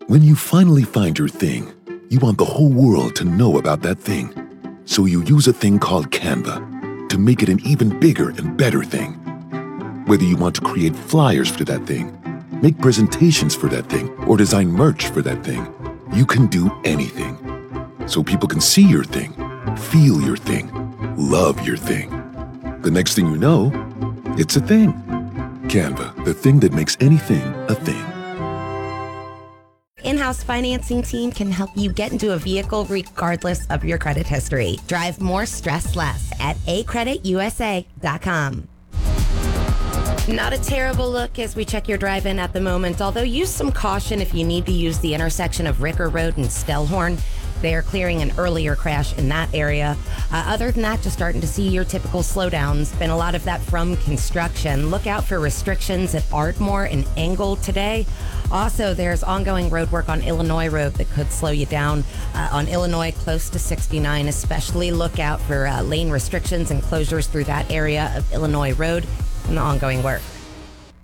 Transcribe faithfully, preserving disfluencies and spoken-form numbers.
When you finally find your thing, you want the whole world to know about that thing. So you use a thing called Canva to make it an even bigger and better thing. Whether you want to create flyers for that thing, make presentations for that thing, or design merch for that thing, you can do anything. So people can see your thing, feel your thing, love your thing. The next thing you know, it's a thing. Canva, the thing that makes anything a thing. In-house financing team can help you get into a vehicle regardless of your credit history. Drive more, stress less at a credit u s a dot com. Not a terrible look as we check your drive-in at the moment, although use some caution if you need to use the intersection of Ricker Road and Stellhorn. They are clearing an earlier crash in that area. Uh, other than that, just starting to see your typical slowdowns. Been a lot of that from construction. Look out for restrictions at Ardmore and Engle today. Also, there's ongoing road work on Illinois Road that could slow you down uh, on Illinois close to sixty-nine. Especially look out for uh, lane restrictions and closures through that area of Illinois Road and the ongoing work.